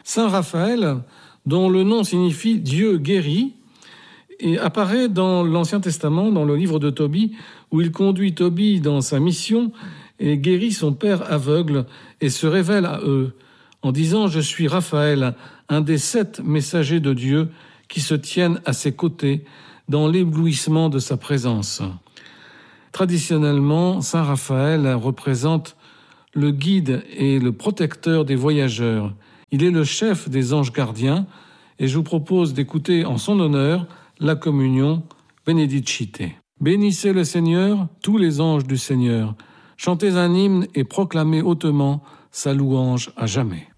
Saint Raphaël, dont le nom signifie Dieu guérit, et apparaît dans l'Ancien Testament, dans le livre de Tobie, où il conduit Tobie dans sa mission et guérit son père aveugle et se révèle à eux en disant « Je suis Raphaël, un des 7 messagers de Dieu qui se tiennent à ses côtés dans l'éblouissement de sa présence ». Traditionnellement, Saint Raphaël représente le guide et le protecteur des voyageurs. Il est le chef des anges gardiens et je vous propose d'écouter en son honneur la communion Benedicite. Bénissez le Seigneur, tous les anges du Seigneur. Chantez un hymne et proclamez hautement sa louange à jamais.